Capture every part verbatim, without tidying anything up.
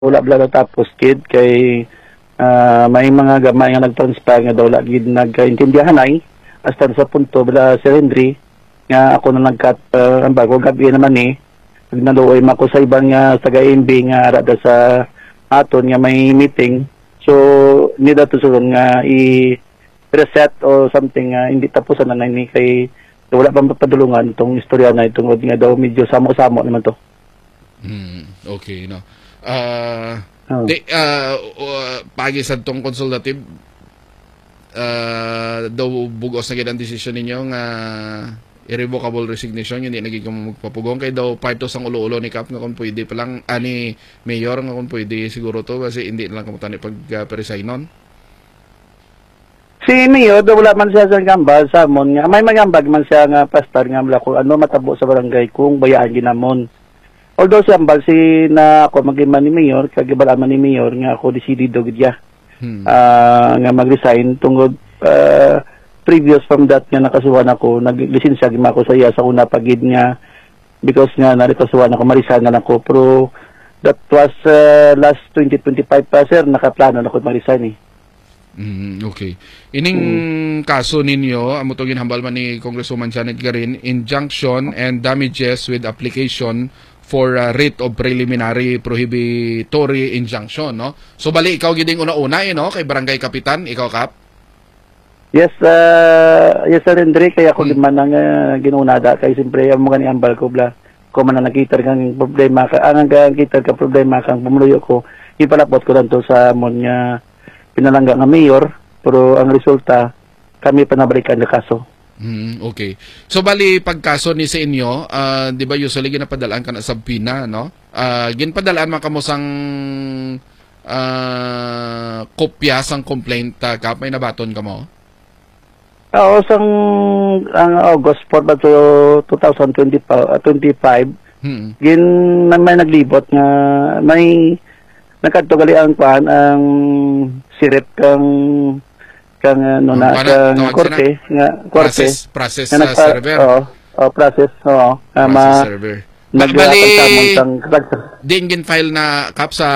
wala bala tapos kid kay ah, may mga gamay nga nag-transpire nga daw lagi nagkaintindihan ay hasta sa punto bala si Henry nga ako na nagkat uh, ang bago gabi naman eh nagnaluoy mako sa ibang nga taga-M B nga rada sa aton nga may meeting so nida to suron nga i reset o something nga hindi tapusan na ni kay wala pang papadulungan itong istorya na itong nga daw medyo samo-samo naman to. Hmm, okay no. Uh, oh. di, uh, uh, pagi sa tong consultative uh, daw bugos na gid ang desisyon ninyo nga irrevocable resignation hindi naging magpapugong kay daw part to sang ulo-ulo ni Kap nga kung pwede pa lang ani mayor nga kung pwede siguro to kasi hindi lang kamutan pag uh, resignon. Si Mayor daw wala man siya sa gambal sa amon nga may magambag man siya nga pastor nga mula kung ano matabo sa barangay kung bayaan ginamon. Although si ambal si na ako maging man ni Mayor kagibala man ni Mayor nga ako decidido gid ya. Hmm. Uh, nga mag-resign tungod uh, previous from that nga nakasuhan ako naglisensya gid ako sa iya sa una pagid nga because nga nalikasuhan ako marisan na ako pero that was uh, last twenty twenty-five pa sir nakaplano na ako mag-resign eh. Mm, okay. Ining mm. kaso ninyo, amo to ginhambal man ni Congresswoman Janet Garin, injunction and damages with application for uh, writ of preliminary prohibitory injunction, no? So bali ikaw giding una-una eh, no? Kay Barangay Kapitan, ikaw Kap? Yes, uh, yes sir Andre, kaya ako mm. man ang uh, ginunada kay siyempre ang mga ni ambal ko bla. Ko man nakita kang problema ka, ang nakita ka problema kang pumuluyo ko, ipalapot ko lang to sa mon nga pinalangga nga mayor, pero ang resulta, kami panabalikan na kaso. Hmm, okay. So, bali, pagkaso ni sa inyo, uh, di ba usually ginapadalaan ka na sa Pina, no? Uh, ginpadalaan man kamo sang uh, kopya sang complaint, uh, Kap, may nabaton ka mo? Oo, sang ang August fourth ba to twenty twenty-five, hmm. gin may naglibot nga may nakadtugali ang kuan ang sirip kang kang ano na kang korte nga korte process process nga uh, server oh, oh process oh process server nagbali din gin file na Kap sa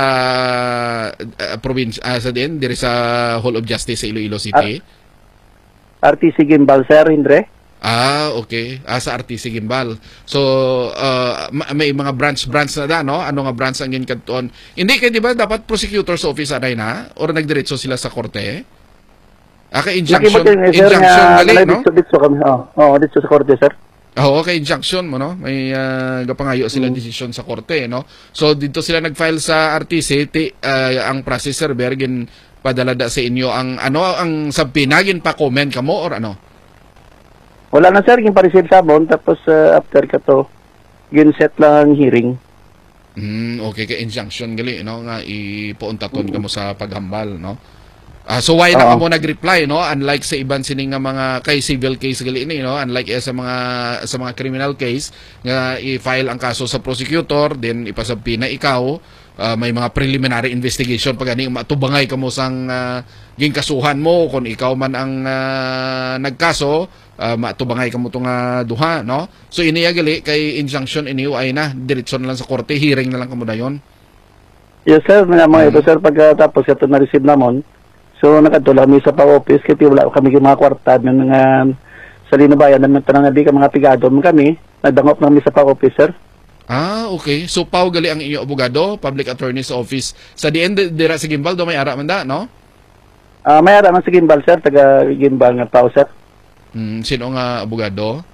uh, province uh, sa din diri sa Hall of Justice sa Iloilo City R T C Gimbal sir Indre. Ah, okay. Ah, sa R T C Gimbal. So, uh, may mga branch-branch na da, no? Ano nga branch ang ginkanton? Hindi kay di ba dapat prosecutor's office anay na? Or nagdiretso sila sa korte? Ah, kay injunction, injunction gali, no? Dito kami, oh. Oh, dito sa korte, sir. Oo, oh, okay, injunction mo, no? May uh, gapangayo sila mm. decision sa korte, no? So, dito sila nag-file sa R T C, ti, uh, ang process server, gin padala da sa inyo ang, ano, ang subpoena, gin pa comment ka mo, or ano? Wala na sir, yung pa-receive sabon, tapos uh, after ka to, gin-set lang ang hearing. Mm, okay, kay injunction gali, no? Nga ipuuntaton mm. ka mo sa paghambal, no? Uh, so why uh -oh. na ka mo nag-reply, no? Unlike sa iban sining nga mga kay civil case gali ini, no? Unlike eh, sa mga sa mga criminal case nga i-file ang kaso sa prosecutor, then ipasabpina ikaw, uh, may mga preliminary investigation pag ani matubangay ka mo sang uh, gingkasuhan mo kung ikaw man ang uh, nagkaso, uh, matubangay ka mo itong uh, duha, no? So iniya gali kay injunction ini ay na diretso na lang sa korte, hearing na lang kamo dayon. Yes sir, mga mga ito sir pagkatapos ito na receive namon. So nakadula kami sa pa-office kaya wala kami mga kwarta ng mga sa linabayan ng tanang nabi ka mga pigado kami, nagdangop na kami sa pa-office sir. Ah, okay. So pao gali ang inyo abogado, Public Attorney's Office. Sa di end dira sa Gimbal do may ara man da, no? Ah, uh, may ara man sa Gimbal sir, taga Gimbal nga tao sir. Hmm, sino nga abogado?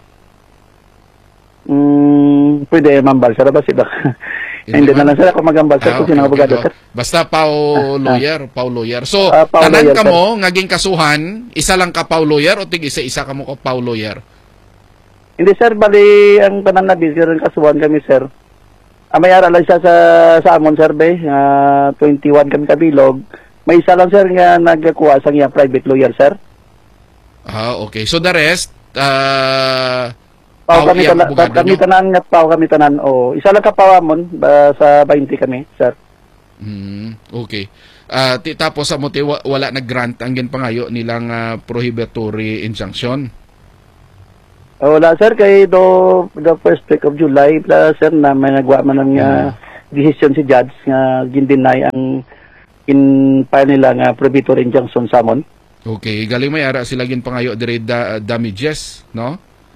Hmm, pwede mambal sir ba sila? Hindi na lang sir ako magambal sir ah, kung okay, sino okay, abogado sir. Basta pao lawyer, pao lawyer. So, uh, lawyer, tanan ka mo ngaging kasuhan, isa lang ka pao lawyer o tig isa-isa ka mo ka pao lawyer? Hindi sir, bali ang tanan na busy rin kasuhan kami sir. Ah, may ara lang siya sa sa amon sir be, uh, twenty-one kami kabilog. May isa lang sir nga nagkuha sang iya private lawyer sir. Ah, okay. So the rest, uh, pao kami tanan, kami tanan nga pao kami tanan. Oh, isa lang ka pao amon ba, sa twenty kami sir. Hmm, okay. Uh, tapos sa mote wala nag-grant ang ginpangayo nilang uh, prohibitory injunction. Oh, wala sir kay do the first week of July plus sir na may nagwa man ng uh, decision si judge nga gin-deny ang in file nila nga prohibitory injunction summon. Okay, galing may ara sila gin pangayo dire da, damages, no?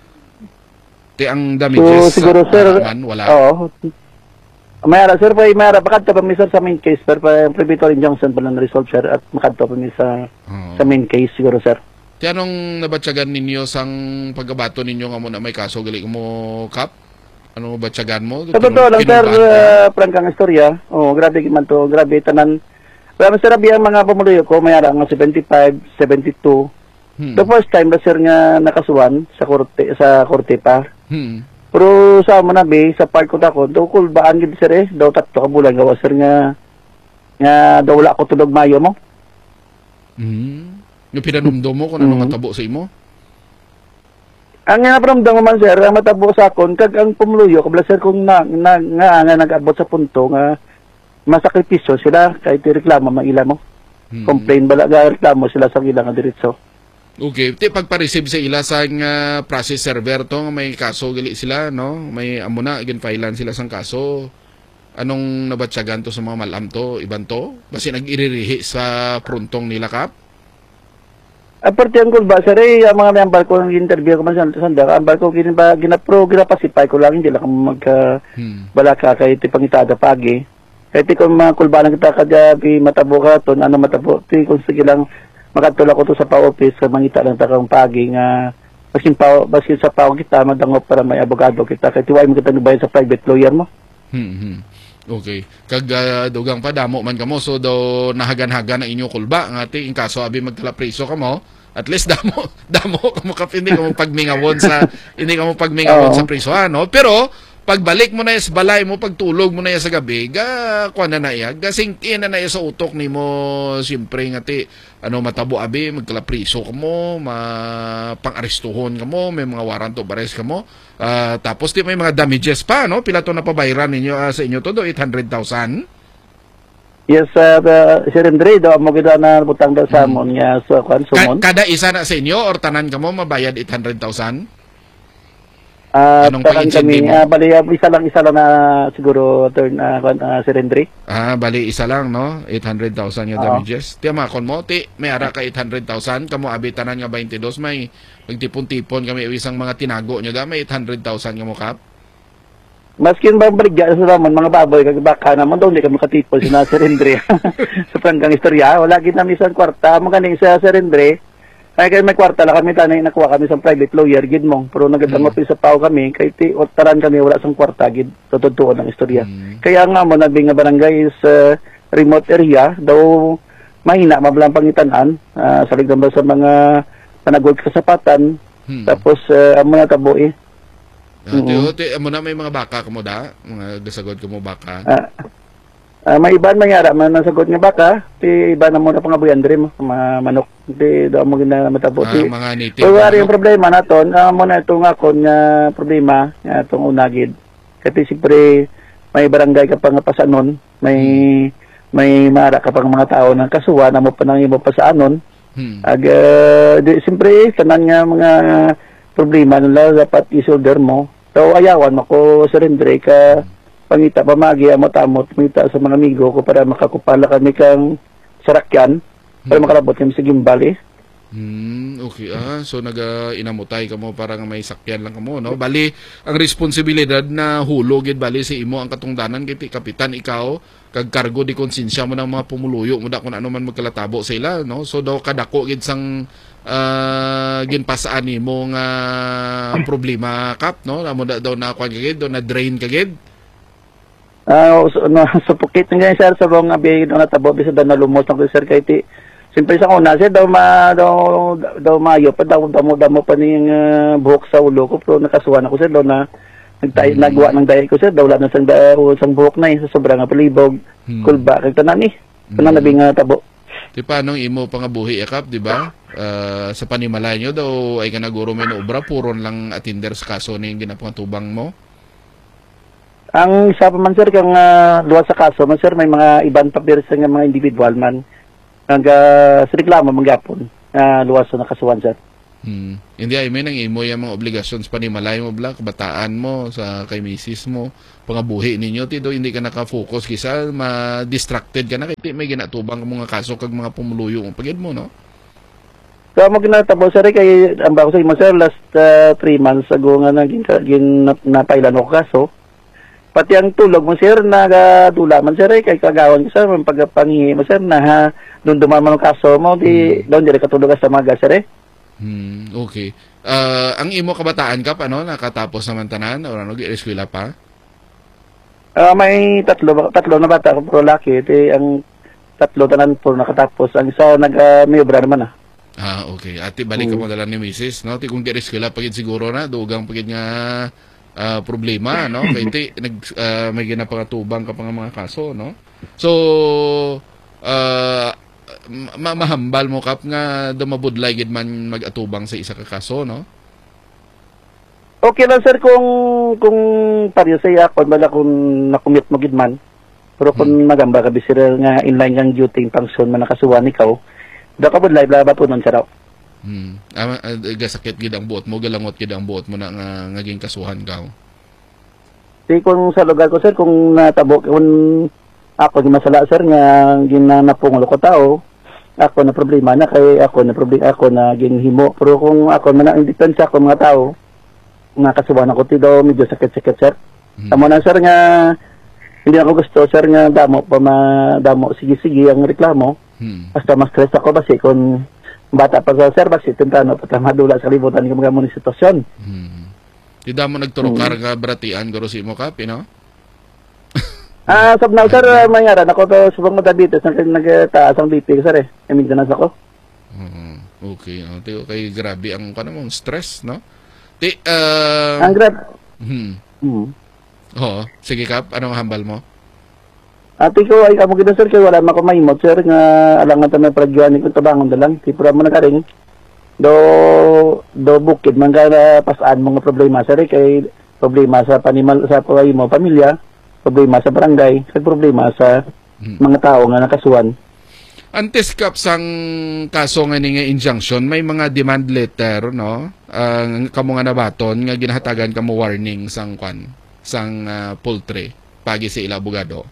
Ti ang damages so, siguro sa, sir, uh, man, wala. Oo. May ara sir, may ara bakit pa mi sir sa main case pero pa prohibitory injunction pa lang resolve sir at makadto pa mi sa oh. sa main case siguro sir. Ti anong nabatyagan ninyo sang paggabato ninyo nga mo na may kaso gali mo kap? Ano batyagan mo? Sa totoo lang sir, uh, prangkang istorya. Oh, grabe man to, grabe tanan. Pero sir, ang mga pamuluyo ko, may ara nga seventy-five, seventy-two. Hmm. The first time na sir nga nakasuhan sa korte, sa korte pa. Hmm. Pero sa manabi, sa part ko tako, daw kulbaan gid sir eh, daw tatlo ka bulan gawa sir nga nga daw wala ko tulog mayo mo. Hmm. Yung pinanumdum mo kung ano hmm. nga tabo sa imo? Ang nga naparamdam man sir, ang matabo sa akon, kag ang pamuluyo, kabla sir kung na, na, nga, nga nag-abot sa punto nga masakripisyo sila kahit reklamo mang ila mo. Hmm. Complain bala ga reklamo sila sa ilang diretso. Okay, ti pagpa-receive sa ila sa nga process server to nga may kaso gali sila no, may amo na gin filean sila sang kaso. Anong nabatyagan to sa mga malam to, iban to? Basi nag-iririhi sa pruntong nila kap? Aparte ang kulba sir eh, ang mga member ko ng interview ko man sa sanda, ang barko ginaba ginapro ginapasipay ko lang hindi lang magka hmm. balaka kay ti pangitada pagi. Kahit kung mga kulbanan kita kagabi, matabo ka to, ano matabo, ti kung sige lang, makatula ko to sa pa-office, sa mangita lang takang pagi nga, basin, pa, basin sa pa kita, madangop para may abogado kita, kahit iway mo kita nubayan sa private lawyer mo. Hmm, hmm. Okay. Kag uh, dugang pa, damo man ka mo, so daw nahagan-hagan ang inyong kulba, nga ti, in kaso abi magkalapriso ka mo, at least damo, damo ka mo kap, hindi ka mo pagmingawon sa, hindi ka mo pagmingawon sa priso, ano? Pero, pagbalik mo na sa balay mo, pagtulog mo na sa gabi, ga kuan na na iya, ga singkin na na iya sa utok ni mo, siyempre nga ti, ano matabo abi, magkalapriso ka mo, mapang-aristuhon ka mo, may mga warrant of arrest ka mo, uh, tapos ti may mga damages pa, no? Pila to na pabayran ninyo uh, sa inyo to do, eight hundred thousand? Yes, uh, uh, Sir Andre, daw mo kita na butang daw sa amon hmm. nga so, kuan sumon. Ka kada isa na sa inyo, or tanan ka mo, mabayad eight hundred thousand? Ah, uh, parang kami, uh, bali, uh, isa lang, isa lang na siguro turn, uh, uh, Sir Andre. Ah, bali, isa lang, no? eight hundred thousand yung damages. Tiya makon mo, ti, may ara ka eight hundred thousand, kamo abitanan nga twenty-two, may magtipon-tipon kami, isang mga tinago nyo da, may eight hundred thousand nga mo kap. Maskin ba baligya sa naman, mga baboy, kag baka naman daw, hindi ka makatipon si na Sir Andre. Sa pranggang istorya, wala ginami sa kwarta, magaling sa Sir Andre. Ay kay may kwarta lang kami tanay nakuha kami sa private lawyer gid mo pero nagadangop mm. sa pao kami kay ti otaran kami wala sang kwarta gid tututuon ang istorya. Mm. Kaya nga mo nabi nga barangay is uh, remote area daw mahina mablang pangitanan uh, salig naman sa mga panagod kasapatan mm. tapos uh, amo na tabo eh. Uh, mm-hmm. ti amo na may mga baka kamo da mga gasagod kamo baka. Uh, Uh, may iban mangyara man nasagot nga baka ti iba na mo na pangabuyan diri mo mga manok di do mo gina matabo ti ah, mga native pero yung problema naton uh, mo na ito nga kon nga problema nga itong unagid kasi siyempre may barangay ka pa nga pasanon may hmm. may mara ka pang mga tao ng kasuwa na mo pa nang imo pasanon hmm. ag uh, di siyempre tanan nga mga problema nila dapat isolder mo so ayawan mo ko surrender ka hmm. pangita pamagi amo tamot mita sa mga amigo ko para makakupala kami kang sarakyan para hmm. makalabot kami sa gimbal eh. Hmm, okay ah so naga-inamutay ka mo para nga may sakyan lang kamo no bali ang responsibilidad na hulog gid bali si imo ang katungdanan kay kapitan ikaw kag kargo di konsensya mo ng mga pumuluyo mo da kun ano man magkalatabo sa ila no so daw kadako gid sang uh, ginpasaan nimo nga problema kap no amo da daw na kuan gid daw na drain kagid. Ah, uh, so, no, supplicate nga sir sa bang abi do natabo bisa daw nalumos ng sir kay ti. Siyempre sa una sir daw ma daw, daw mayo pa daw damo damo pa ning uh, buhok sa ulo ko pero nakasuhan ako sir daw na nagtay hmm. nagwa ng dayay ko sir daw wala na sang daw sang buhok na sa sobrang palibog. Hmm. Kulba kay tanan ni. Tanan nabi nga tabo. Di pa nung imo pangabuhi akap, di ba? Uh, sa panimalay nyo daw ay kanaguro may obra puron lang atinder sa kaso ning ginapangtubang mo. Ang isa pa man sir kang uh, duwa sa kaso man sir may mga ibang papers nga mga individual man ang uh, sa reklamo manggapon uh, luwas sa nakasuhan sir. Hmm. Hindi ay may nang imo yung mga obligations pa ni malay mo bla kabataan mo sa kay misis mo pangabuhi ninyo tito hindi ka naka-focus kisa ma-distracted ka na kay may ginatubang ka mga kaso kag mga pumuluyo mo pagid mo no. So mo ginatabo sir kay ang ba ko sa imo sir last uh, three months ago nga naging gin napailan ko kaso. Pati ang tulog mo sir nagadula man sir kay kagawan ko sir pagpangi mo sir na ha doon duman man kaso mo di hmm. doon dire katulog sa maga sir eh. Hmm, okay. Uh, ang imo kabataan ka pa no nakatapos naman tanan o ano gi-eskwela pa? Ah, uh, may tatlo tatlo na bata ko pero laki iti ang tatlo tanan po nakatapos ang isa nag uh, miyobra naman ah. Ah, okay. Ati balik ka mo dala ni misis no ti kung gi-eskwela pagid siguro na dugang pagid nga uh, problema no kay ti nag uh, may ginapangatubang ka pa nga mga kaso no. So uh, ma mahambal mo kap nga dumabudlay gid man mag-atubang sa isa ka kaso no. Okay lang sir kung kung pareho sa ako bala kung nakumit mo gid man. Pero kung hmm. magamba ka bisir nga inline yang duty function man nakasuwan ikaw, da ka budlay bla ba po nun sir. Hmm. Ah, uh, gasakit gid ang buot mo, galangot gid ang buot mo na nga ngaging kasuhan ka. Di kung sa lugar ko sir kung natabo kung ako di masala sir nga ginanapungulo ko tao, ako na problema na kay ako na problema ako na ginhimo pero kung ako man ang depende ako mga tao nga kasuban ako ti daw medyo sakit-sakit sir. Hmm. Amo na sir nga hindi ako gusto sir nga damo pa madamo sige-sige ang reklamo. Hmm. Basta mas stress ako basi kung bata pa sa sir basi tentano pa madula sa libutan ng mga mo ni sitwasyon. Hmm. Di damo nagturo hmm. ka bratian guro si mo ka pino? Ah, sab now sir, uh, mayaran ako to subang madabites nag nagtaas ang B P sir eh. Maintenance ako. Uh, okay, oh, ti okay grabe ang kana mo stress, no? Ti uh, ang grab. Hmm. Hmm. Oo, sige kap, anong hambal mo? Ati ko ay amo gid sir kay wala man ko mahimot sir nga alangan ta may pragyani ko tabangon dalang ti pura mo nakaring. Do do bukid man ka pasaan mga problema sir kay problema sa panimal sa paway mo pamilya. Problema sa barangay, sa problema sa hmm. mga tao nga nakasuhan. Antes kap sang kaso nga ni nga injunction, may mga demand letter, no? Uh, kamo nga nabaton nga ginahatagan kamo warning sang kwan, sang uh, poultry pagi sa ila abogado.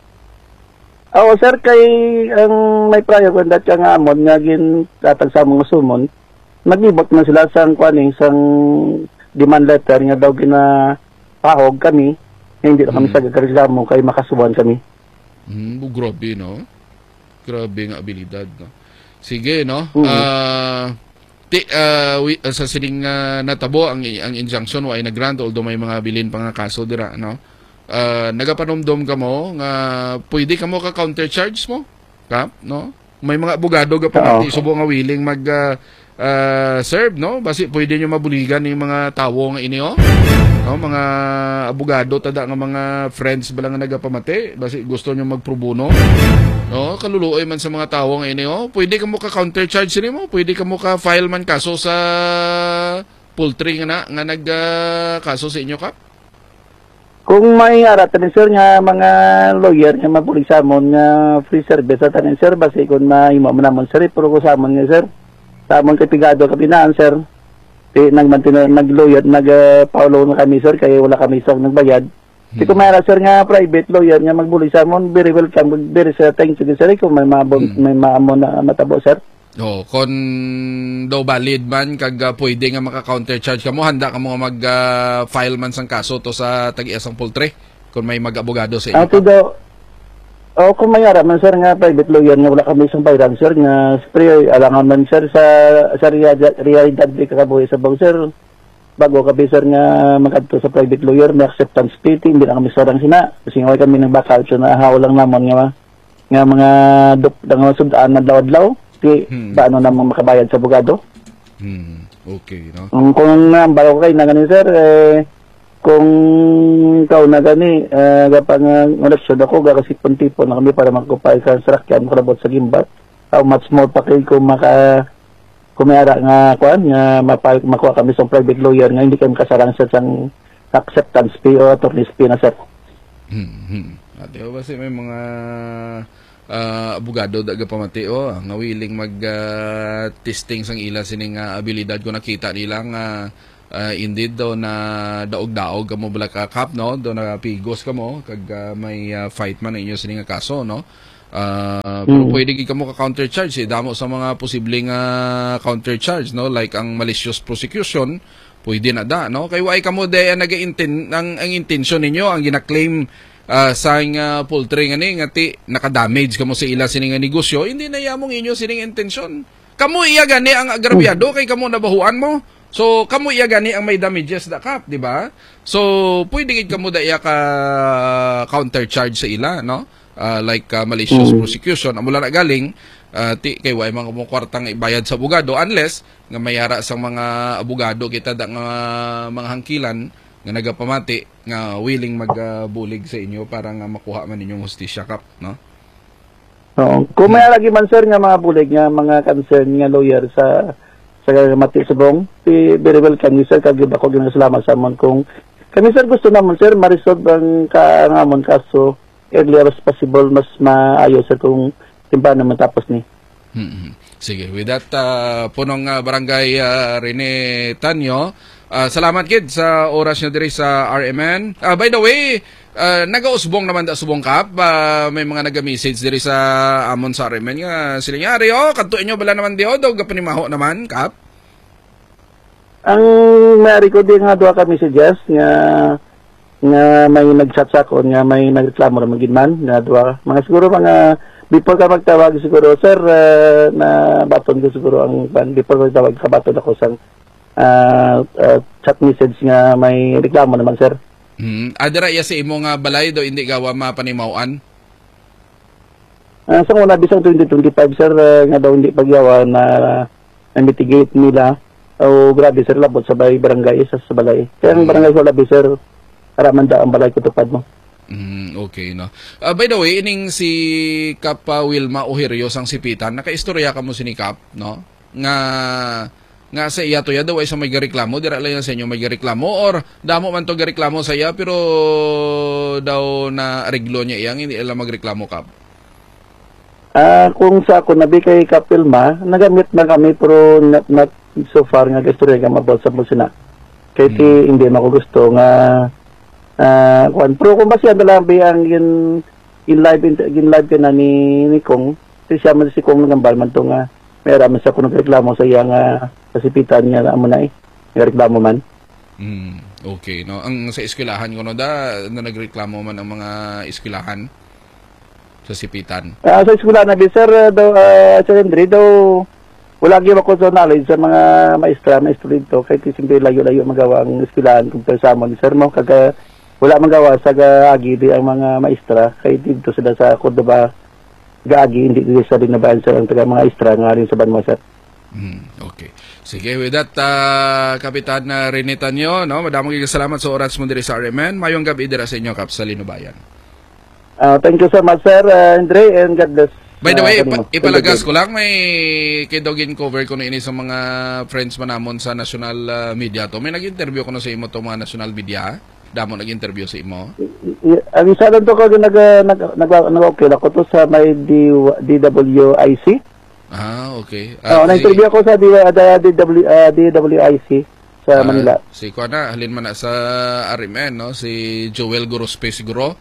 Oo, sir, kay ang may prayo kung dati nga amon nga gin tatag sa mga sumon, naglibot na sila sang kwaning sang demand letter nga daw gina pahog kami. Hindi na kami hmm. sa gagreklamo kay makasuban kami. Hmm, grabe, no? Grabe nga abilidad, no? Sige, no? Mm-hmm. Uh, ti, uh, we, uh, sa sining uh, natabo, ang, ang injunction ay nag-grant, although may mga bilin pa nga kaso dira, no? Uh, nagapanomdom ka mo, nga pwede ka mo ka-countercharge mo? Kap, no? May mga abogado ka pa nga, subo nga willing mag... Uh, uh, serve, no? Basi pwede nyo mabuligan yung mga tawo nga ini, oh? No, mga abogado tada nga mga friends bala nga nagapamati basi gusto nyo magprobono no kaluluoy man sa mga tawo nga ini oh pwede ka mo ka counter charge nimo pwede ka mo ka file man kaso sa poultry nga na nga nag uh, kaso sa inyo kap kung may aratan sir nga mga lawyer nga mabulig sa amon nga free service at tanin sir basi kun mahimo man namon sir pero ko sa amon nga sir sa amon kay pigado kapinaan sir eh, nagmantin nag-lawyer, nag-paulo na kami sir, kaya wala kami sa nagbayad. Hmm. Kung mayroon sir nga private lawyer nga magbuli sa amon, very welcome, very sir, thank you sir, kung may maamon, hmm. may maamon na matabo sir. Oh, kung daw valid man, kag uh, pwede nga maka-countercharge ka mo, handa ka mo mag-file uh, man sang kaso to sa tag-iasang poultry, kung may mag-abogado sa inyo. Ito o kung mayara man sir nga private lawyer nga wala kami isang bayran sir nga spray alangan man sir sa sa realidad di kakabuhi sa bang sir bago kami sir nga magadto sa private lawyer may acceptance fee hindi na kami sarang sina kasi nga kami nang bakal so na haw lang namon nga nga mga dop nga sudaan na daw-adlaw di hmm. ba ano namang makabayad sa abogado. Hmm. Okay, no. Um, kung nambalo kay na ganin sir eh kung ikaw na gani, uh, kapag uh, eleksyon ako, gakasipon-tipon na kami para magkupay sa sarakyan ko labot sa gimbat. How much more pa kayo kung maka, kumera nga, kuan, nga mapay, makuha kami sa private lawyer nga hindi kami kasarang sa sang acceptance fee o attorney's fee na sir. Hmm, hmm. Ate, kasi may mga uh, abogado daga pamati oh, nga willing mag uh, testing sang ila sining uh, abilidad ko nakita nila nga uh, indeed do na daog-daog kamo bala ka kap no do na pigos kamo kag uh, may uh, fight man inyo sining nga kaso no. Uh, pero Mm. pwede gid kamo ka counter charge eh damo sa mga posibleng uh, counter charge no like ang malicious prosecution pwede na da no kay why kamo de naga-inten ang ang intention ninyo ang gina-claim uh, sa uh, poultry nga ni nga ti nakadamage kamo sa ila sining nga negosyo hindi na yamong inyo sining intention kamo iya gani ang agrabyado kay kamo nabahuan mo so kamo iya gani ang may damages da kap di ba so pwede gid kamo da iya ka counter charge sa ila no uh, like uh, malicious Mm. prosecution amula na galing uh, ti kay way mga mo kwartang ibayad sa abogado unless nga mayara sa mga abogado kita da nga mga hangkilan nga nagapamati nga willing magbulig sa inyo para nga makuha man ninyong hustisya kap no. Oo. Kung may lagi man sir nga mga bulig nga mga concern nga lawyer sa sa mati subong, si very welcome ni sir kag ako ginasalamat sa amon kung kami sir gusto naman sir ma-resolve ang ka ang amon kaso earlier as possible mas maayos sir kung timpa naman tapos ni. Hmm. Sige, with that uh, punong uh, barangay uh, Rene Tanyo, uh, salamat kid sa oras nyo diri sa R M N. Uh, by the way, uh, nagausbong naman da subong kap, uh, may mga naga-message diri sa amon sa R M N nga sila nga Rio, kadtuin nyo bala naman diyo daw gapanimaho naman kap. Ang mari ko din nga duha ka messages nga nga may nag-chat sa akon nga may nagreklamo naman gid man nga duha mga siguro mga before ka magtawag siguro sir uh, na baton ko siguro ang ban before ko magtawag ka baton ako sang uh, uh, chat message nga may reklamo naman sir. Hmm. Adira iya sa imo nga balay do hindi gawa mapanimawan. Uh, sa una bisang twenty twenty-five sir uh, nga daw hindi pagyawa na na mitigate nila o grabe sir labot sa bay barangay sa, sa balay. Kaya ang barangay ko labi sir araman da ang balay ko tupad mo. Mm, okay no. Uh, by the way, ining si Kap uh, Wilma Ohirio sang sipitan, nakaistorya ka mo si ni Kap, no? Nga nga sa iya to ya daw ay sa may gareklamo, dira lang yan sa inyo may gareklamo or damo man to gareklamo sa iya pero daw na reglo niya iyang hindi alam magreklamo Kap. Ah, kung sa ako nabi kay Kapilma, nagamit na kami pero not, not so far nga istorya nga mabot sa mo sina. Kay ti hindi mako gusto nga ah kuan pero kung basihan na lang ang in in live in, in live ka na ni ni Kong, si siya man si Kong nagambal man to nga mayroon man sa kuno reklamo sa iya nga kasipitan niya amo na eh. Nga reklamo man. Mm, okay no. Ang sa eskwelahan ko no da na nagreklamo man ang mga eskwelahan sa sipitan. Ah, sa eskwela na bi sir uh, daw uh, sa Andre daw wala gyud ako sa knowledge sa mga maestra, maestro dito kay simple layo-layo magawa ang eskwelahan kumpara sa amon sir mo kaga wala magawa sa gaagi di ang mga maestra kay dito sila sa Cordoba gaagi hindi dito sa dinabayan sa ang taga mga maestra nga rin sa Banmo sir. Hmm, okay. Sige, with that, uh, Kapitan uh, Rene Tanyo, no? Madamang salamat sa oras mo diri sa R M N. Mayong gabi dira sa inyo, Kap, sa Linubayan. Uh, thank you so much sir uh, Andre and God bless. By the way, uh, ipa- ipalagas ko lang, may kidogin cover ko na ini sa mga friends manamon sa national uh, media to. May nag-interview ko na sa imo to mga national media. Damo nag-interview sa imo. Ang isa lang to ko nag nag nag nag-okay ako to sa may D, DWIC. Ah, okay. Uh, oh, na-interview ako sa D, uh, DW, uh, D W I C sa uh, Manila. Si ko na, halin man na sa R M N, no? Si Joel Gorospe siguro.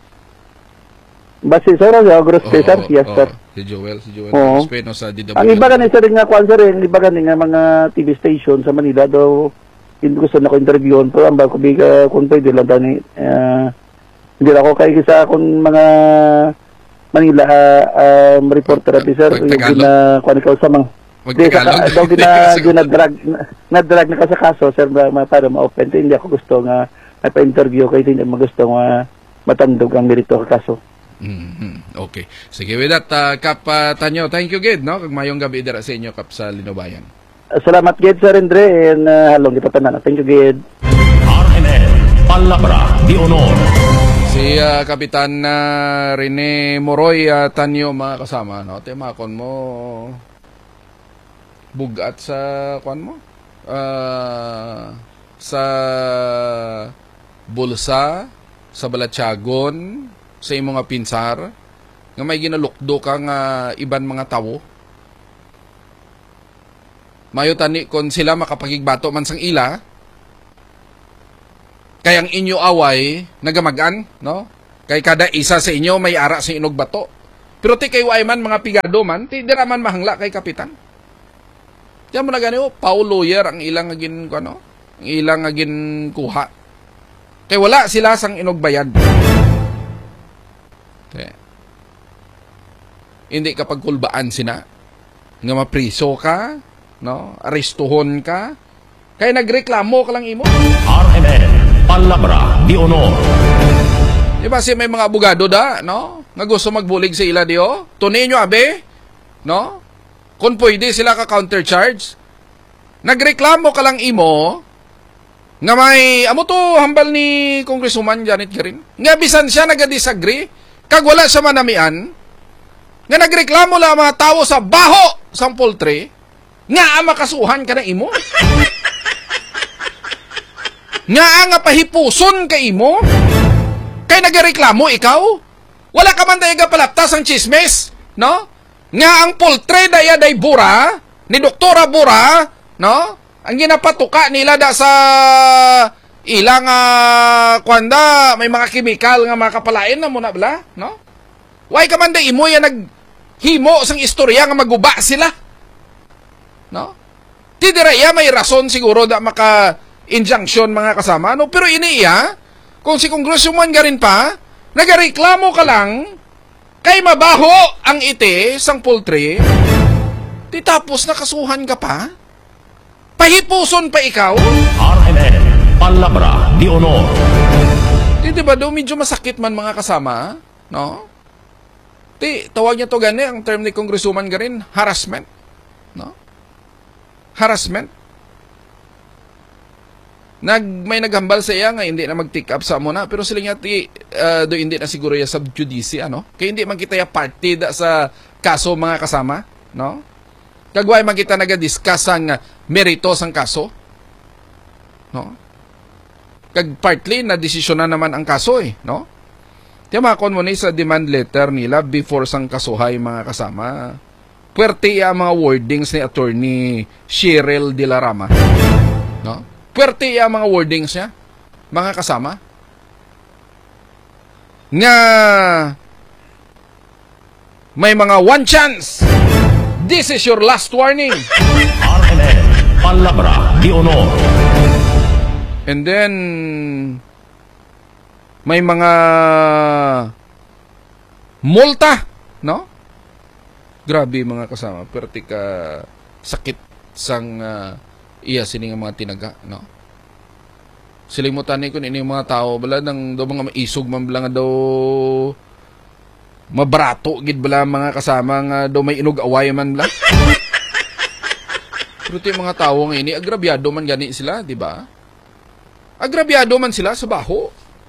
Basi sir, ang Gorospe sir, yes oh, sir. Si Joel, si Joel Oo. Gorospe, no? Sa D W I C. Ang iba ganin sir nga kwan sir, ang iba ganin nga mga T V station sa Manila daw hindi gusto na ko interviewon pero ang bago biga kung pwede lang tani uh, hindi ako kay isa akong mga Manila uh, um, reporter at sir yung gina kwan ko sa mga Mag-Tagalog. daw gina gina-drag na-drag na ka sa kaso sir ma, para ma-open hindi ako gusto nga pa-interview kay hindi mo gusto nga matandog ang merito ka kaso. Mm-hmm. Okay. Sige, with that, uh, Kap uh, Tanyo, thank you, Gid, no? Kag mayong gabi dira sa inyo, Kap, sa Linubayan. Salamat gid Sir Andre and uh, halong kita tanan. Thank you gid. R M N Palabra de Honor. Si uh, Kapitan uh, Rene Moroy uh, Tanyo mga kasama, no? Temakon mo bugat sa kwan mo. Uh, sa bulsa, sa balatyagon, sa imong nga pinsar nga may ginalukdo kang uh, iban mga tawo. Mayo tani kon sila makapagigbato man sang ila, kayang inyo away nagamagan, no? Kay kada isa sa inyo may ara sa inog bato. Pero ti kay way man mga pigado man, ti dira man mahangla kay kapitan. Diyan mo na gani, oh, Paul lawyer ang ilang agin ko ano? Ang ilang agin kuha. Kay wala sila sang inog bayad. Okay. Hindi kapag kulbaan sina nga mapriso ka, no? Arestuhon ka, kay nagreklamo ka lang imo. R M N Palabra de Honor. Di ba si may mga abogado da, no? Nga gusto magbulig sa ila diyo? Tunay nyo, abe? No? Kung pwede sila ka countercharge. Nagreklamo ka lang imo, nga may, amo to, hambal ni Congresswoman Janet Garin. Nga bisan siya nagadisagree, kag wala siya manamian, nga nagreklamo lang mga tao sa baho sang poultry, nga makasuhan ka na imo. Nga nga pahipuson ka imo. Kay nagreklamo ikaw. Wala ka man tayo palaptas ang chismes, no? Nga ang poultry daya day bura, ni Doktora Bura, no? Ang ginapatuka nila da sa ilang uh, kwanda, may mga chemical nga makapalain na muna bala, no? Why ka man day imo yan naghimo sang istorya nga maguba sila, no? Tidiraya may rason siguro da maka injunction mga kasama, no? Pero ini iya, kung si Congresswoman Garin pa, nagareklamo ka lang, kay mabaho ang ite sang poultry, di tapos nakasuhan ka pa? Pahipuson pa ikaw? R M N Palabra de Honor. Di, di ba do medyo masakit man mga kasama, no? Di, tawag niya to gani, ang term ni Congresswoman Garin, harassment, no? Harassment. Nag, may naghambal sa iya nga hindi na mag-take up sa muna, pero sila nga ti, uh, do hindi na siguro ya sub judice, ano? Kaya hindi man kita ya party da sa kaso mga kasama, no? Kagway man kita naga-discuss ang merito sang kaso, no? Kag partly na desisyon na naman ang kaso eh, no? Tiyamakon mo ni sa demand letter nila before sang kasuhay mga kasama. Puwerte ya mga wordings ni attorney Cheryl De La Rama, no? Puwerte ya mga wordings niya, mga kasama, nga may mga one chance. This is your last warning. R M N Palabra de Honor. And then may mga multa, no? Grabe mga kasama, puwerte ka sakit sang uh, iya sining mga tinaga, no? Silimutan ni kun ini mga tao bala nang do mga maisog man bala nga daw mabrato gid bala mga kasama nga daw may inog away man bala. Pero ti mga tao nga ini agrabyado man gani sila, di ba? Agrabyado man sila sa baho.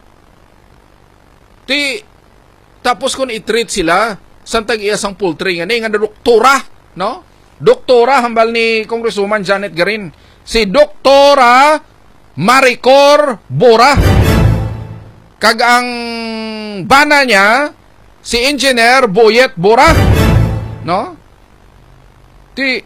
Ti tapos kun i-treat sila santag iya sang poultry nga ni nga doktora, no? Doktora hambal ni Congresswoman Janet Garin, si Doktora Maricor Bora. Kag ang bana niya si Engineer Boyet Bora, no? Ti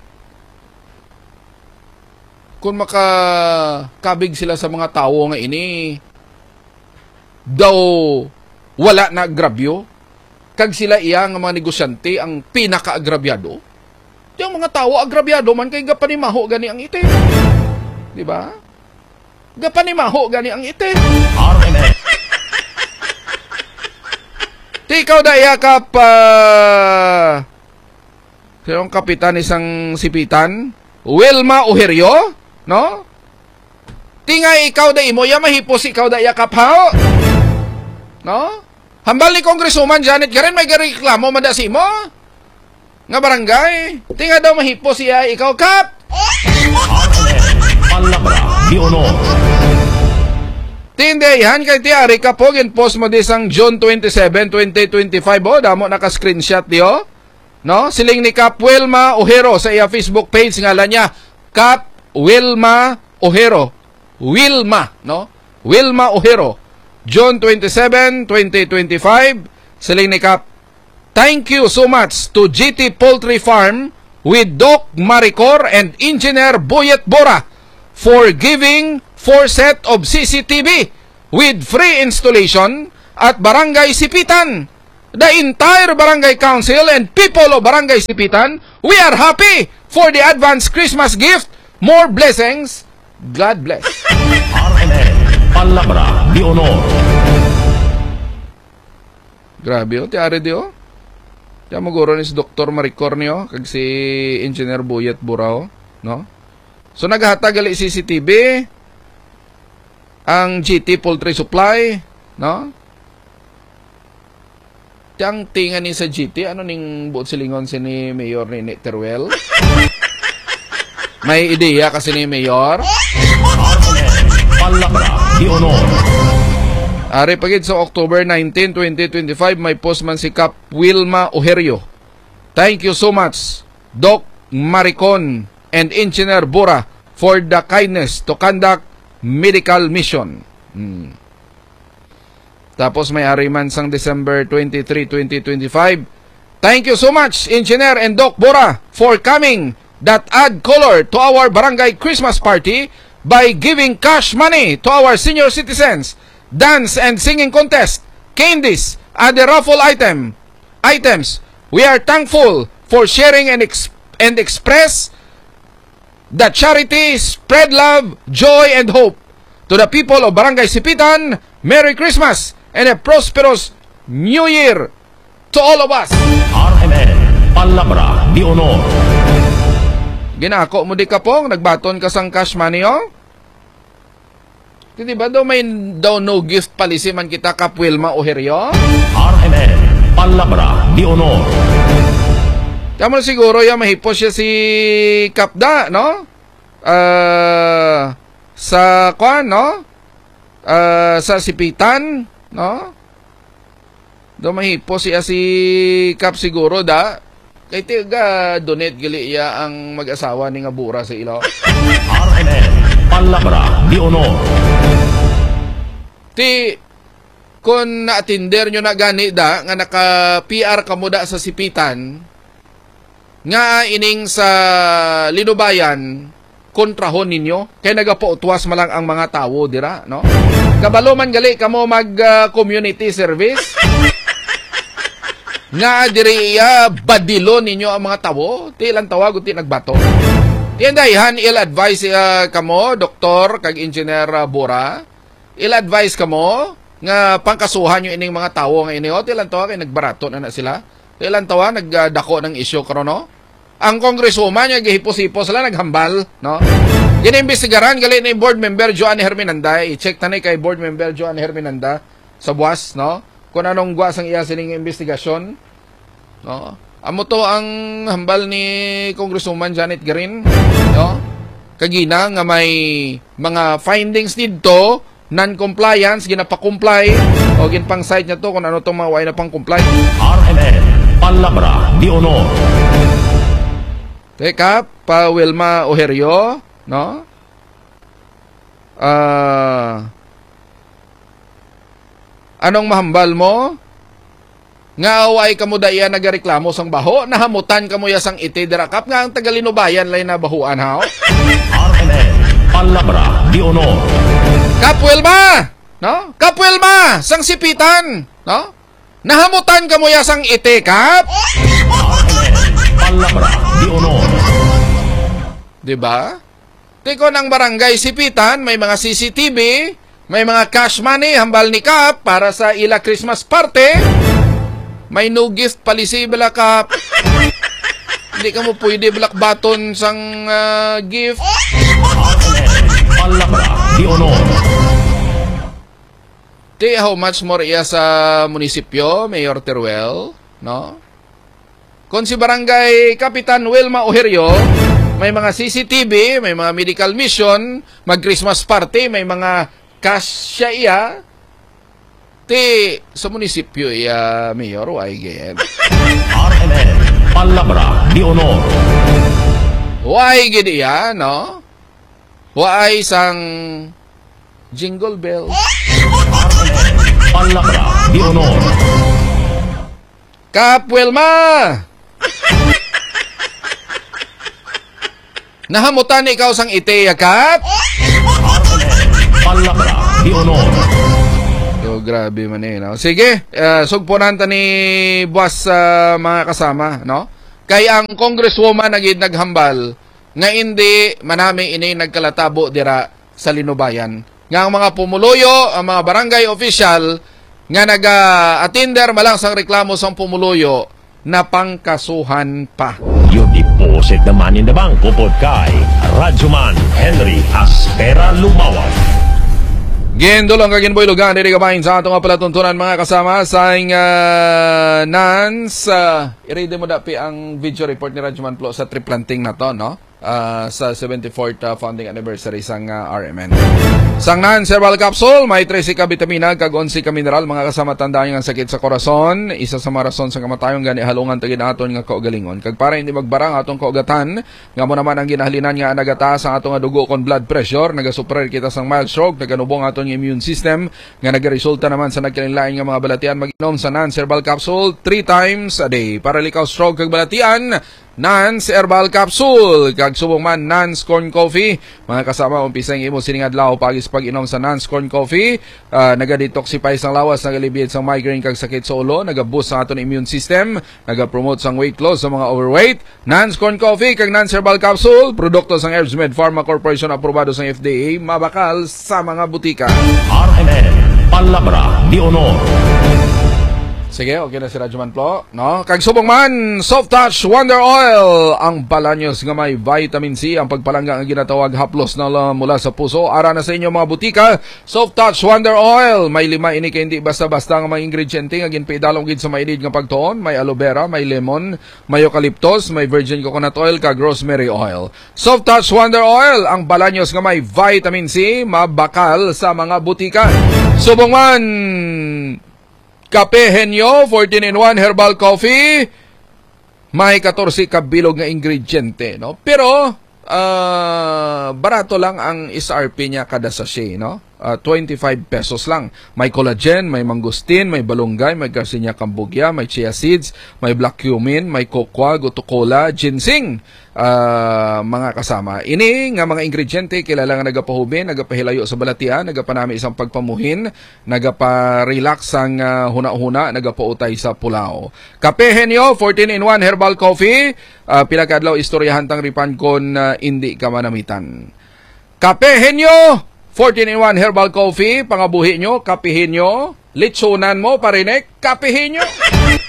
kung makakabig sila sa mga tao nga ini daw wala na agrabyo, kag sila iya nga mga negosyante ang pinaka-agrabyado. Yung mga tao agrabyado man kay gapanimaho gani ang ite. Di ba? Gapanimaho gani ang ite. R M N. Ti ikaw da yakap uh, yung kapitan isang sipitan, Wilma Ojerio, no? Ti nga ikaw da imo ya mahipos ikaw da yakap hao. No? Hambal ni Congresswoman Janet Garin may reklamo mada si mo. Nga barangay, tinga daw mahipo siya, ikaw kap! R M N Palabra de Honor. Tindi yan, kay tiyari ka po, post mo disang June twenty-seventh, twenty twenty-five, o, damo naka-screenshot diyo, no? Siling ni Kap Wilma Ojero sa iya Facebook page, ngalan niya, Kap Wilma Ojero. Wilma, no? Wilma Ojero. June twenty-seventh, twenty twenty-five, siling ni Kap Thank you so much to G T Poultry Farm with Doc Maricor and Engineer Boyet Bora for giving four set of C C T V with free installation at Barangay Sipitan. The entire Barangay Council and people of Barangay Sipitan, we are happy for the advance Christmas gift. More blessings. God bless. R M N Palabra de Honor. Grabe o, tiari di o. Tiyan mo guro ni si Doktor Maricor niyo, kag si Engineer Boyet Burao, no? So naghatag gali C C T V ang G T Poultry Supply, no? Tiyang tingan ni sa G T, ano ning buot silingon si ni Mayor ni Teruel? May ideya kasi ni Mayor? Palabra de Honor. Ari pagid sa October nineteenth, twenty twenty-five, may postman si Cap Wilma Ojerio. Thank you so much, Doc Maricon and Engineer Bora for the kindness to conduct medical mission. Hmm. Tapos may ari man sang December twenty-third, twenty twenty-five. Thank you so much, Engineer and Doc Bora, for coming that add color to our barangay Christmas party by giving cash money to our senior citizens. Dance and singing contest, candies, other raffle item, items. We are thankful for sharing and, ex and express the charity, spread love, joy, and hope. To the people of Barangay Sipitan, Merry Christmas and a prosperous New Year to all of us. R M N Palabra de Honor. Ginako mo di ka pong, nagbaton ka sang cash money, oh? Di ba daw may daw no gift policy man kita, Cap Wilma Ojerio? R M N Palabra de Honor. Kaya mo siguro yung mahipos siya si Kapda, no? Uh, sa kwan, no? Uh, sa Sipitan, no? Daw mahipos siya si Cap siguro da. Kaya tiga donate gali iya ang mag-asawa ni nga bura sa ilo. R M N Palabra de Honor. Ti, kung na-attender nyo na gani da, nga naka-P R ka mo da sa Sipitan, nga ining sa Linubayan, kontrahon ninyo, kaya nagapautwas malang ang mga tao, dira, no? Kabalo man gali ka mo mag-community uh, service, nga diri iya, badilo ninyo ang mga tao, ti ilang tawag, ti nagbato. Ti andayan, il-advise uh, ka mo, doktor, kag engineer uh, Bora, il-advise ka mo nga pangkasuhan yung ining mga tao nga ini. O, tilang tawa kay nagbarato na na sila. Tilang tawa nagdako ng isyo karon, no? Ang kongreswoman niya gihipos-hipos sila naghambal, no? Giniimbestigaran gali ni board member Joan Herminanda. I-check tanay kay board member Joan Herminanda sa buwas, no? Kung anong guwas ang iya sining investigasyon, no? Amo to ang hambal ni Congresswoman Janet Garin, no? Kagina nga may mga findings dito, non-compliance, ginapakomply, o ginpang site niya to kung ano itong mga way na pang-comply. R M N Palabra de Honor. Teka, pa Wilma Ojerio, no? Ah... Uh, anong mahambal mo? Nga away ka mo da iya nagareklamo sang baho, nahamutan ka mo ya sang iti dirakap nga ang Tagalinubayan lay na bahuan hao. R M N Palabra de Honor. Cap Wilma, no? Cap Wilma, sang Sipitan, no? Nahamutan ka mo ya sang iti, Cap. R M N Palabra de Honor. Diba? Tiko ng barangay Sipitan, may mga C C T V, may mga cash money, hambal ni Cap para sa ila Christmas party. May no gift policy bala, Cap. Hindi ka mo pwede black button sang uh, gift. R M N Palabra de Honor. Ti, how much more iya sa munisipyo, Mayor Teruel, no? Kung si Barangay Kapitan Wilma Ojerio, may mga C C T V, may mga medical mission, mag-Christmas party, may mga cash siya iya. Ti, sa munisipyo iya, Mayor, why ganyan? R M N Palabra de Honor. Why gid iya, no? Why sang jingle bell? R M N Palabra de Honor. Kap Wilma! Nahamutan ni ikaw sang ite, Kap? Palabra de Honor. So, grabe man eh, no? Sige, uh, sugpunan ta ni boss uh, mga kasama, no? Kay ang congresswoman naging naghambal nga hindi manami ini nagkalatabo dira sa Linubayan. Nga ang mga pumuluyo, ang mga barangay official nga naga-attender malang sang reklamo sang pumuluyo na pangkasuhan pa. Yung deposit naman in the bank upod kay Radyoman Henry Aspera Lumawan. Gendo lang kagin boy lugan diri kabahin sa atong palatuntunan mga kasama sa uh, Nans uh, i-read mo dapi ang video report ni Radyoman Plo sa tree planting na to, no? Uh, sa seventy-fourth uh, founding anniversary sang uh, R M N. Sang Nans Herbal Capsule, may tresi ka vitamina kag onse ka mineral mga kasama tandaan nga sakit sa korason, isa sa mga rason sa kamatayon gani halungan tagid aton nga kaugalingon. Kag para hindi magbarang atong kaugatan, nga mo naman ang ginahalinan nga nagataas ang atong nga dugo kon blood pressure, nagasuprer kita sang mild stroke, naganubong aton nga immune system, nga nagaresulta naman sa nagkalilain nga mga balatian. Mag-inom sa Nans Herbal Capsule three times a day para likaw stroke kag balatian. Nans Herbal Capsule kag subong man Nans Corn Coffee mga kasama umpisa ang imo sining adlaw pagis pag-inom sa Nans Corn Coffee, uh, naga-detoxify sang lawas, nagalibid sang migraine kag sakit sa ulo, naga-boost sa aton immune system, naga-promote sang weight loss sa mga overweight. Nans Corn Coffee kag Nans Herbal Capsule produkto sang HerbsMed Pharma Corporation aprobado sang F D A, mabakal sa mga butika. R M N Palabra de Honor. Sige, okay na si Radyoman Plo, no? Kag subong man, Soft Touch Wonder Oil, ang balanyos nga may vitamin C, ang pagpalangga ang ginatawag haplos na mula sa puso. Ara na sa inyo mga butika, Soft Touch Wonder Oil, may lima ini kay hindi basta-basta nga mga ingrediente nga ginpaidalong gid sa mainid nga pagtuon, may aloe vera, may lemon, may eucalyptus, may virgin coconut oil kag rosemary oil. Soft Touch Wonder Oil, ang balanyos nga may vitamin C, mabakal sa mga butika. Subong man, Kape Henyo, fourteen in one Herbal Coffee, may fourteen ka bilog nga ingrediente, no? Pero, uh, barato lang ang S R P niya kada sachet, no? Uh, twenty-five pesos lang. May collagen, may mangustin, may balunggay, may Garcinia Cambogia, may chia seeds, may black cumin, may cocoa, gutucola, ginseng. Uh, mga kasama. Ini nga mga ingrediente kilala nga nagapahubin, nagapahilayo sa balatian, nagapanami isang pagpamuhin, nagapa-relax ang uh, huna-huna, nagapautay sa pulao. Kape Henyo, fourteen in one Herbal Coffee, uh, pilakadlaw istoryahan tang ripan kon uh, hindi ka manamitan. Kape Henyo, fourteen in one Herbal Coffee, pangabuhi nyo, kapihin nyo, litsunan mo, parinek, kapihin nyo.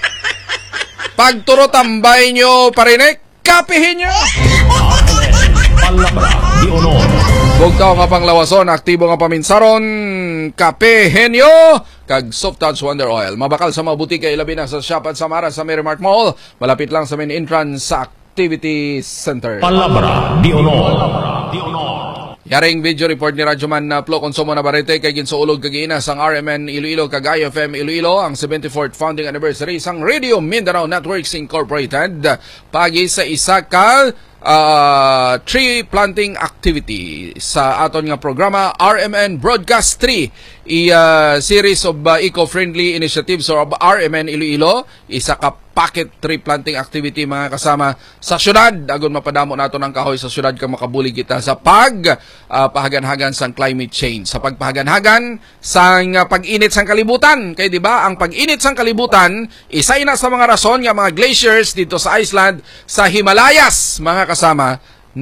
Pagturo tambay nyo, parinek, kapihin nyo. Palabra de Honor. Bugtaw nga panglawason, aktibo nga paminsaron, kapihin nyo, kag Soft Touch Wonder Oil. Mabakal sa mga butika, ilabi na sa shop at Samara sa Merrimart Mall. Malapit lang sa main entrance sa Activity Center. Palabra de Honor. Palabra de Honor. Yaring video report ni Radyoman na Plo Konsumo na barete kay ginsuulog kagina sang R M N Iloilo kag I F M Iloilo ang seventy-fourth founding anniversary sang Radio Mindanao Networks Incorporated pagi sa isa ka uh, tree planting activity sa aton nga programa R M N Broadcast three, i uh, series of uh, eco-friendly initiatives of R M N Iloilo, isa ka packet tree planting activity mga kasama sa syudad. Agon mapadamo nato ng kahoy sa syudad kang makabuli kita sa pag uh, pahagan-hagan sang climate change, sa pagpahagan-hagan sang uh, pag-init sang kalibutan. Kay di ba ang pag-init sang kalibutan isa ina sa mga rason nga mga glaciers dito sa Iceland, sa Himalayas mga kasama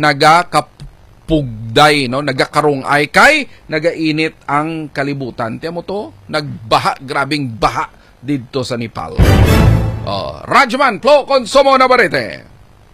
nagakapugday, no, nagakarungay kay nagainit ang kalibutan. Tiyan mo to, nagbaha, grabing baha dito sa Nepal. Oh, Radyoman Plo Konsumo na barete.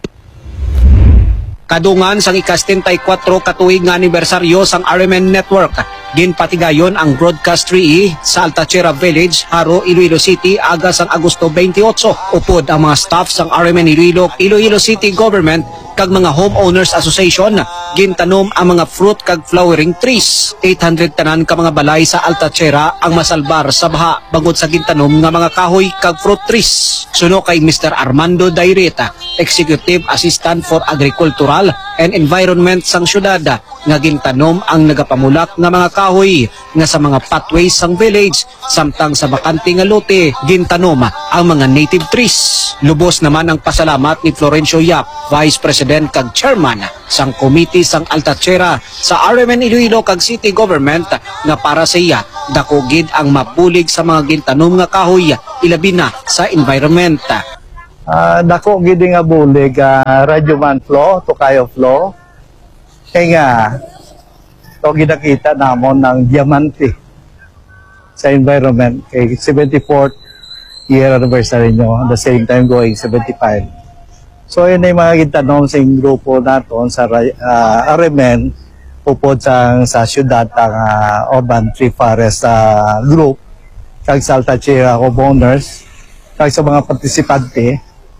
Kadungan sang ika-setenta-y-kwatro katuig nga anibersaryo sang R M N Network, ginpatigayon ang Broadcast three E sa Altachera Village, Haro, Iloilo City, aga sang Agosto twenty-eight. Upod ang mga staff sang R M N Iloilo, Iloilo City Government kag mga Homeowners Association, gintanom ang mga fruit kag flowering trees. eight hundred tanan ka mga balay sa Altachera ang masalbar sa baha bangod sa gintanom nga mga kahoy kag fruit trees. Suno kay Mister Armando Daireta, Executive Assistant for Agricultural and Environment sang syudad nga gintanom ang nagapamulak nga mga kahoy nga sa mga pathways sang village samtang sa bakante nga lote gintanom ang mga native trees. Lubos naman ang pasalamat ni Florencio Yap, Vice President kag Chairman sang Committee sang Altatira sa R M N Iloilo kag City Government nga para sa iya dako gid ang mapulig sa mga gintanom nga kahoy ilabi na sa environment. Uh, dako gid nga bulig uh, Radyoman Flow, Tokayo Flow. Kaya nga, ito ginakita namon ng diamante sa environment. Kay seventy-fourth year anniversary nyo, at the same time going seventy-five. So yun ay mga gintanom sa grupo naton sa uh, R M N upod sa, sa syudad ang uh, Urban Tree Forest uh, Group kag sa Altatira homeowners kag sa mga partisipante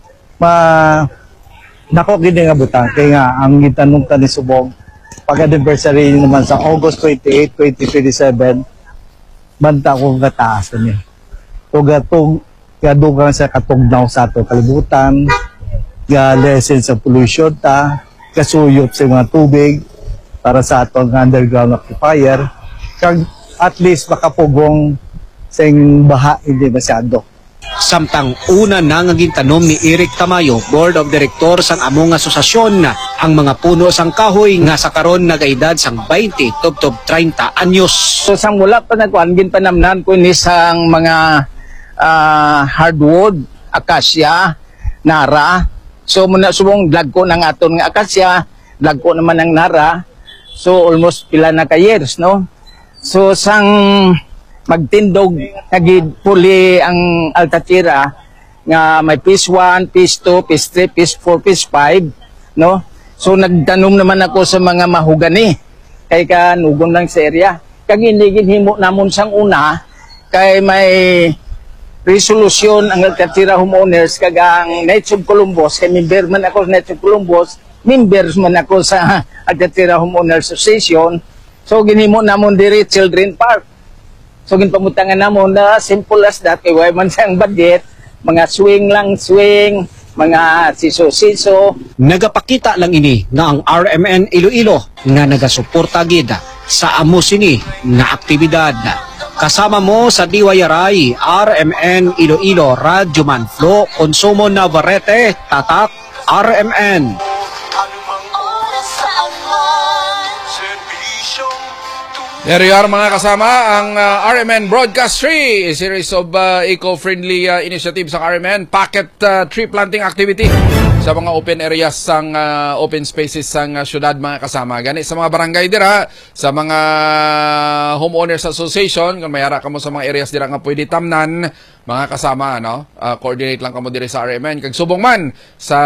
ma nako gid nga butang kay nga ang gitanong ta ni Subong pag-anniversary naman sa August twenty-eighth, twenty twenty-seven banta ko gataas niya tugatog gadugang sa katugnaw sa ato kalibutan ga lessen sa pollution ta kasuyop sa mga tubig para sa atong underground aquifer kag at least makapugong sing baha hindi masyado. Samtang una na nga gintanom ni Eric Tamayo, Board of Directors sang among asosasyon ang mga puno sang kahoy nga sa karon nagaedad sang twenty tubtob thirty anyos. So sang mula pa nagkuan ginpanamnan ko ni sang mga uh, hardwood, akasya, nara. So muna subong dagko ng aton nga akasya, dagko naman ang nara. So almost pila na ka years, no? So sang magtindog nagid puli ang Altatira nga may piece one, piece two, piece three, piece four, piece five, no? So nagtanom naman ako sa mga mahugani kay kanugon lang sa area. Kag inigin himo namon sang una kay may resolution ang Altatira homeowners kag ang Knights of Columbus kay member man ako sa Knights of Columbus, members man ako sa Altatira Homeowners Association. So ginhimo namon diri Children Park. So ginpamutangan namon na simple as that kay way man sang budget, mga swing lang swing, mga siso-siso. Nagapakita lang ini nga ang R M N Iloilo nga nagasuporta gid sa amo sini nga aktibidad. Kasama mo sa D Y R I, R M N Iloilo, Radyoman Flow, Consumo Navarrete, Tatak, R M N. There you are mga kasama, ang uh, R M N Broadcast Tree, a series of uh, eco-friendly uh, initiatives sa R M N, pocket uh, tree planting activity sa mga open areas sang uh, open spaces sang uh, syudad mga kasama. Gani sa mga barangay dira, sa mga homeowners association, kung mayara ka mo sa mga areas dira nga pwede tamnan, mga kasama, no? Uh, coordinate lang kamo diri sa R M N. Kag subong man sa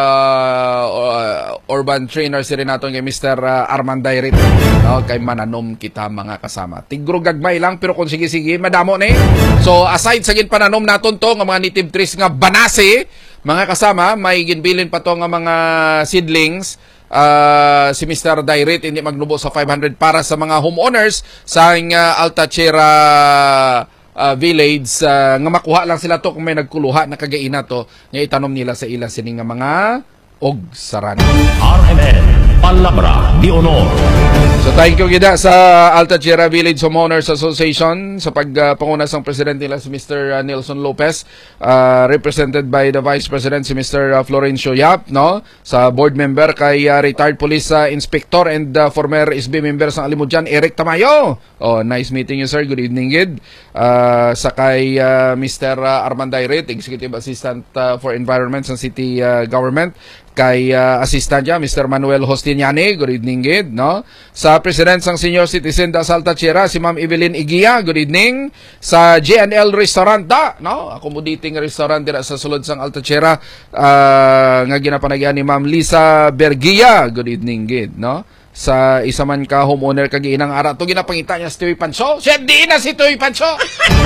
uh, urban trainer si naton kay Mister Uh, Arman Dairit, no? Kay mananom kita mga kasama. Tigro gagmay lang pero kung sige-sige madamo ni. So aside sa gin pananom naton to nga mga native trees nga banase, mga kasama, may ginbilin pa to nga mga seedlings. Uh, si Mister Dairit hindi magnubo sa five hundred para sa mga homeowners sa uh, Altatira Uh, village uh, nga makuha lang sila to kung may nagkuluha na kagaina to nga itanom nila sa ila sini nga mga og saran. R M N Palabra de Honor. So thank you gida sa Altatira Village Homeowners Association sa pagpangunas uh, ng presidente nila si Mister Uh, Nelson Lopez, uh, represented by the Vice President si Mister Uh, Florencio Yap, no? Sa board member kay uh, retired police uh, inspector and uh, former S B member sa Alimudjan Eric Tamayo. Oh, nice meeting you sir. Good evening gid. Uh, sa kay uh, Mister Uh, Arman Dairit, Executive Assistant uh, for Environment sa City uh, Government. Kay uh, assistant niya, Mister Manuel Hostiniani, good evening gid, no? Sa President sang Senior Citizen da Altatira, si Ma'am Evelyn Igia, good evening. Sa J and L Restaurant da, no? Accommodating restaurant dira sa sulod sang Altatira, uh, nga ginapanagyan ni Ma'am Lisa Bergia, good evening gid, no? Sa isa man ka homeowner kag inang ara to ginapangita niya si Tuy Pancho. Chef di na si Tuy Pancho.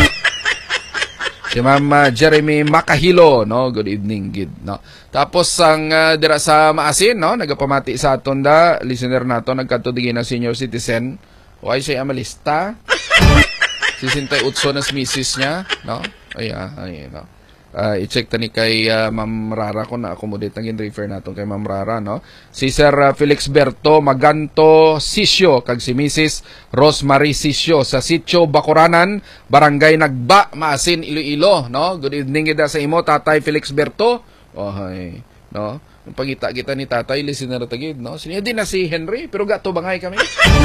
Si Ma'am uh, Jeremy Makahilo, no? Good evening, gid, no? Tapos ang uh, dira sa Maasin, no? Nagapamati sa aton da listener nato nagkadto digin na senior citizen. Why siya amalista? Sisintay utso na misis niya, no? Ay, ay, no. Uh, i-check tani kay uh, Ma'am Rara kung na-accommodate naging refer natin kay Ma'am Rara, no? Si Sir uh, Felix Berto Maganto Sisyo kag si Missus Rosemary Sisyo sa Sitio Bacuranan, Barangay Nagba, Maasin, Iloilo, no? Good evening kita sa imo, Tatay Felix Berto. Oh, hay, no? Pagita kita ni Tatay listener tagid, no? Sinya din na si Henry, pero gato bangay kami.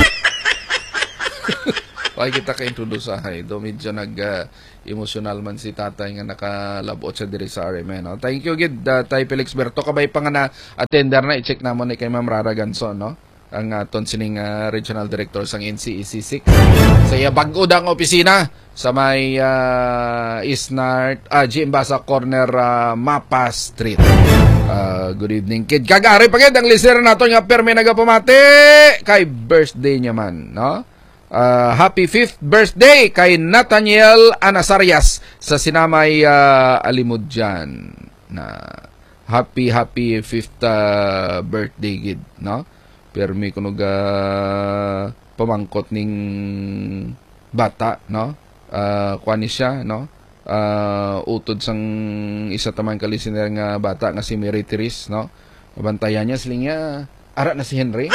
Why kita ka-introduce ahay, do medyo nag-emotional uh, man si tatay nga nakalabot siya diri sa R M N. No? Thank you, gid, uh, Tay Felix Berto. Kabay pa nga na attender na, i-check naman ni kay Ma'am Rara Ganson, no? Ang aton uh, sining uh, regional director sang N C E C S I C. Sa iya bag-o dang opisina sa may uh, Isnart, ah, G. Mbasa Corner, uh, Mapa Street. Uh, good evening, kid. Kagari pa gid ang listener nato nga permi nagapamati kay birthday niya man, no? Uh, happy fifth birthday kay Nathaniel Anasarias sa Sinamay uh, Alimudjan. Na happy happy fifth uh, birthday gid, no? Permi kunog uh, pamangkot ning bata, no? Uh, kwani siya, no? Uh, utod sang isa tamang kalisiner nga bata nga si Mary Therese, no? Mabantayan niya siling niya ara na si Henry.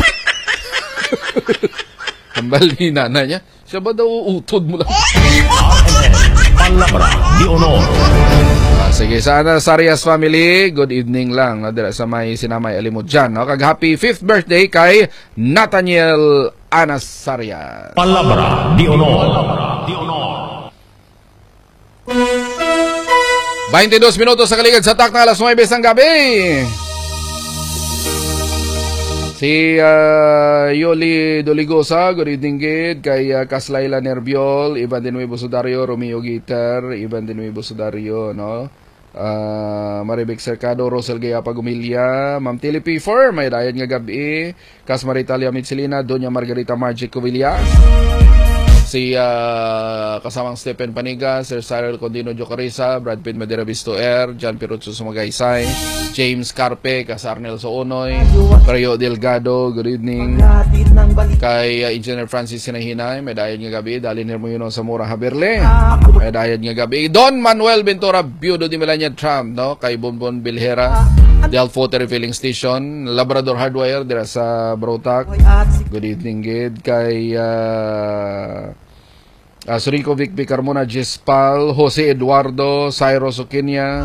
Kambal ni nana niya. Siya ba daw utod mo lang? Palabra di honor. Ah, sige, sa Anasarias family, good evening lang. No? Dira sa may Sinamay Alimudjan. No? Kag happy fifth birthday kay Nathaniel Anasarias. Palabra di honor. Di honor. twenty-dos minutos sa kaligid sa tak na alas nuwebe ng gabi. Si uh, Yoli Doligosa, good evening gid kay uh, Kaslayla Nerbiol, Ivan de Nuevo Sudario, Romeo Guiter, Ivan de Nuevo Sudario, no? Uh, Maribek Cercado, Rosel Gaya Pagumilya, Ma'am Tilly P. four, may dayan nga gabi, Kas Maritalia Mitsilina, Doña Margarita Magic Covilla, si uh, kasamang Stephen Paniga, Sir Cyril Condino Jocarisa, Brad Pitt Madera Visto Air, John Pirutso Sumagaysay, James Carpe, Kasarnel Soonoy, Mario Delgado, good evening. Kay uh, Engineer Francis Sinahinay, may dayan nga gabi, Daliner mo yun sa Mura Haberle, may dayan nga gabi. Don Manuel Ventura, Biudo di Melania Trump, no? Kay Bonbon Bilhera, Delfo Refilling Station, Labrador Hardware, dira sa Brotac, good evening gid. Kay uh, Uh, Surico Vic Vic Carmona, Jespal, Jose Eduardo, Cyrus Okinya,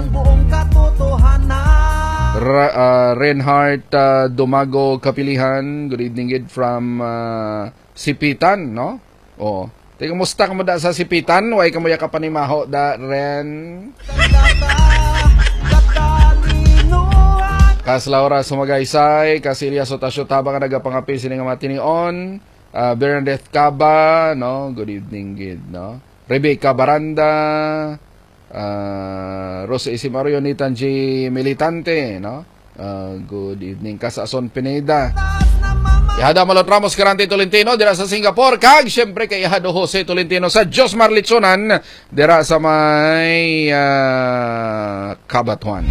Ra, uh, Reinhardt uh, Domago Kapilihan, good evening gid from uh, Sipitan, no? Oh, teka, musta ka mo da sa Sipitan? Way ka mo ya kapanimaho da Ren. Kas Laura Sumagaysay, Kas Ilya Sotasyo Tabang nagapangapi sini nga matinion. Uh, Bernadette Caba, no? Good evening, gid, no? Rebecca Baranda, uh, Rosa Isimario, Nitan G. Militante, no? Uh, good evening, Kasason Pineda. Ihada Malot Ramos Karante Tolentino, dira sa Singapore. Kag, syempre kay Ihado Jose Tolentino sa Josmar Litsonan, dira sa may uh, Kabatuan.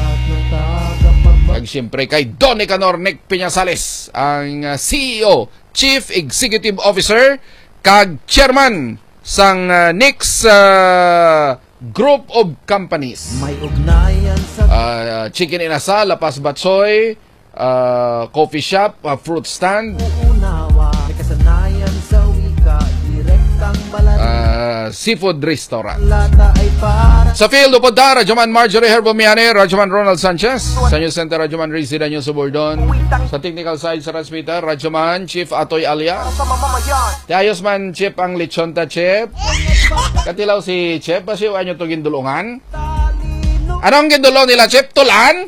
Kag, syempre kay Don Nicanor Nick Piñasales, ang uh, C E O, Chief Executive Officer kag Chairman sang uh, Nix uh, Group of Companies. May ugnayan sa uh, Chicken Inasal, Lapas Batsoy, uh, coffee shop, uh, fruit stand. Uunawa, may kasanayan sa wika, direktang uh, seafood restaurant. Sa field upod da, Radyoman Marjorie Herbomiane, Radyoman Ronald Sanchez. Sa News Center, Radyoman Rizzi Danyo Subordon. Sa technical side sa transmitter, Radyoman Chief Atoy Alia. Tiayos man Chief ang Lechonta Chef. Katilaw si Chef, pasiwa nyo ito gindulungan. Anong gindulong nila, Chef? Tulan?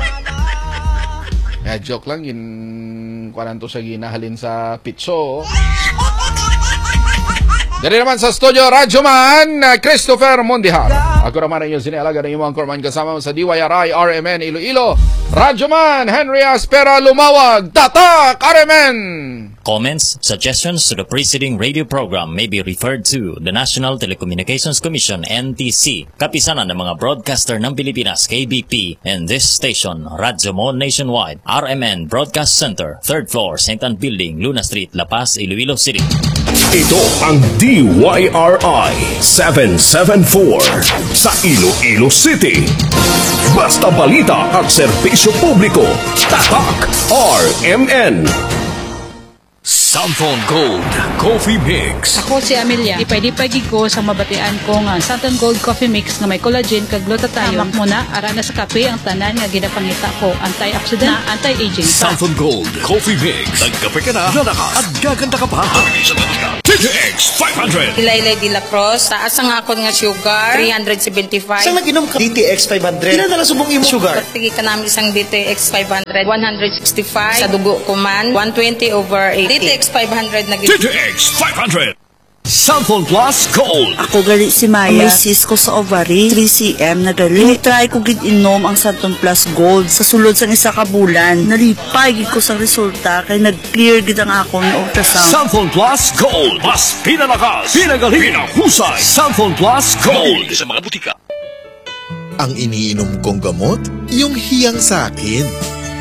Eh, joke lang, yun, kwanan to sa ginahalin sa pitso. Dari naman sa studio, Radyoman Christopher Mondihar. Ako naman ang iyong sinialaga ng iyong korman kasama mo sa D Y R I R M N Iloilo. Radyoman Henry Aspera Lumawag, Tatak R M N. Comments, suggestions to the preceding radio program may be referred to the National Telecommunications Commission N T C, kapisanan ng mga broadcaster ng Pilipinas K B P, and this station, Radyomon Nationwide, R M N Broadcast Center, third floor, Saint Anne Building, Luna Street, La Paz, Iloilo City. Ito ang D Y R I seven seven four sa Iloilo City. Basta balita at serbisyo publiko. Tatak R M N. Santon Gold Coffee Mix. Ako si Amelia. Ipay-dipay ko sa mabatian ko nga Santon Gold Coffee Mix nga may collagen kag glutathione. Tamak mo na ara na sa kape ang tanan nga ginapangita ko. Antioxidant, na anti-aging. Santon Gold Coffee Mix. Nagkape ka na, lalakas at gaganda ka pa. T T X five hundred. Ilaylay de la Cruz. Taas ang akon nga sugar. three seventy-five. Saan nag-inom ka? D T X five hundred. Kailan na lang subong imo sugar? Pagtigi ka namin isang D T X five hundred. one sixty-five. Sa dugo ko man. one twenty over eighty. D T X five hundred na T T X five hundred. Santon Plus Gold. Ako gali si Maya. May cyst ko sa ovary, three centimeters na gali. Try ko gid inom ang Santon Plus Gold. Sa sulod sang isa ka bulan, nalipay gid ko sa resulta kay nag-clear gid ang akong ultrasound. Santon Plus Gold. Mas pinalakas, pinagaling, pinahusay. Santon Plus Gold. Sa mga butika. Ang iniinom kong gamot, yung hiyang sa akin.